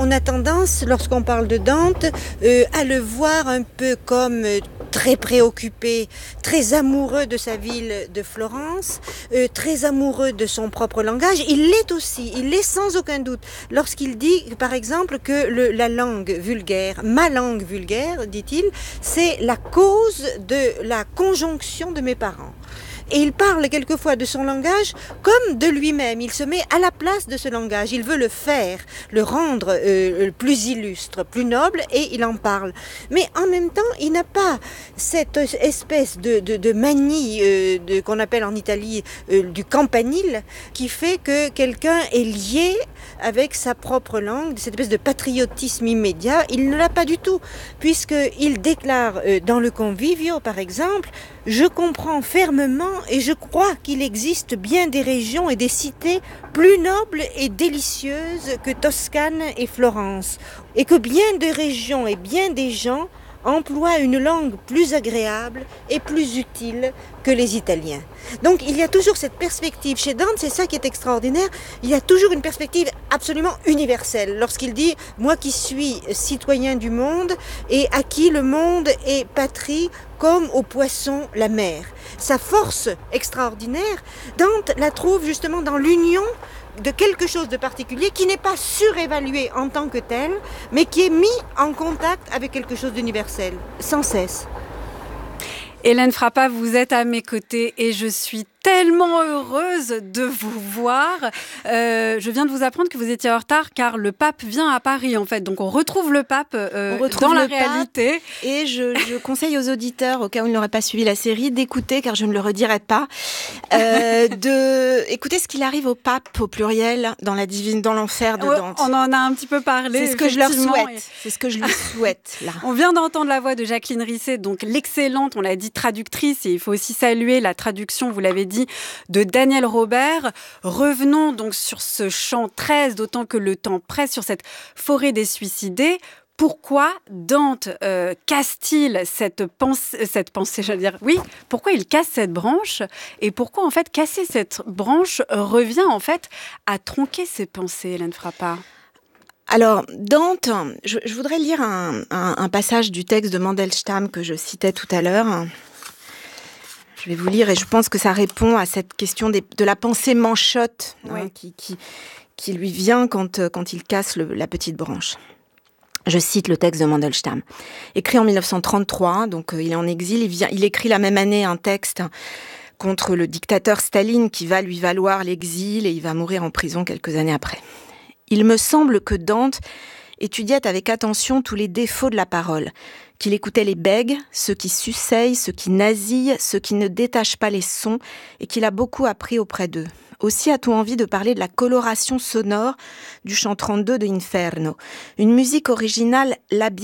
on a tendance, lorsqu'on parle de Dante, à le voir un peu comme très préoccupé, très amoureux de sa ville de Florence, très amoureux de son propre langage. Il l'est aussi, il l'est sans aucun doute. Lorsqu'il dit, par exemple, que la langue vulgaire, ma langue vulgaire, dit-il, c'est la cause de la conjonction de mes parents. Et il parle quelquefois de son langage comme de lui-même. Il se met à la place de ce langage. Il veut le faire, le rendre plus illustre, plus noble, et il en parle. Mais en même temps, il n'a pas cette espèce de manie qu'on appelle en Italie du campanile, qui fait que quelqu'un est lié avec sa propre langue, cette espèce de patriotisme immédiat. Il ne l'a pas du tout, puisqu'il déclare dans le Convivio, par exemple, « Je comprends fermement et je crois qu'il existe bien des régions et des cités plus nobles et délicieuses que Toscane et Florence, et que bien des régions et bien des gens emploient une langue plus agréable et plus utile que les Italiens. » Donc il y a toujours cette perspective. Chez Dante, c'est ça qui est extraordinaire, il y a toujours une perspective absolument universelle. Lorsqu'il dit « Moi qui suis citoyen du monde et à qui le monde est patrie comme au poisson la mer ». Sa force extraordinaire, Dante la trouve justement dans l'union de quelque chose de particulier qui n'est pas surévalué en tant que tel, mais qui est mis en contact avec quelque chose d'universel, sans cesse. Hélène Frappat, vous êtes à mes côtés et je suis tellement heureuse de vous voir. Je viens de vous apprendre que vous étiez en retard car le pape vient à Paris en fait. Donc on retrouve le pape dans la réalité. Et je conseille aux auditeurs, au cas où ils n'auraient pas suivi la série, d'écouter, car je ne le redirai pas, d'écouter ce qu'il arrive au pape au pluriel dans l'enfer de Dante. On en a un petit peu parlé. C'est ce que je leur souhaite. C'est ce que je lui souhaite là. On vient d'entendre la voix de Jacqueline Risset, donc l'excellente, on l'a dit, traductrice, et il faut aussi saluer la traduction, vous l'avez dit, de Daniel Robert. Revenons donc sur ce chant 13, d'autant que le temps presse, sur cette forêt des suicidés. Pourquoi Dante casse-t-il cette pensée, j'allais dire, oui, pourquoi il casse cette branche, et pourquoi en fait casser cette branche revient en fait à tronquer ses pensées, Hélène Frappat? Alors, Dante, je voudrais lire un passage du texte de Mandelstam que je citais tout à l'heure. Je vais vous lire et je pense que ça répond à cette question de la pensée manchotte, oui, qui lui vient quand il casse la petite branche. Je cite le texte de Mandelstam. Écrit en 1933, donc il est en exil, il écrit la même année un texte contre le dictateur Staline qui va lui valoir l'exil et il va mourir en prison quelques années après. Il me semble que Dante étudiait avec attention tous les défauts de la parole, qu'il écoutait les bègues, ceux qui suceillent, ceux qui nasillent, ceux qui ne détachent pas les sons, et qu'il a beaucoup appris auprès d'eux. Aussi a-t-on envie de parler de la coloration sonore du chant 32 de Inferno, une musique originale labiale